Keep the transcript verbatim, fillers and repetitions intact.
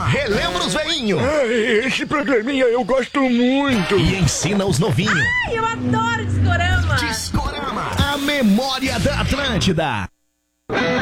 relembra os veinhos. Esse programinha eu gosto muito. E ensina os novinhos. Ai, eu adoro Discorama. Discorama, a memória da Atlântida.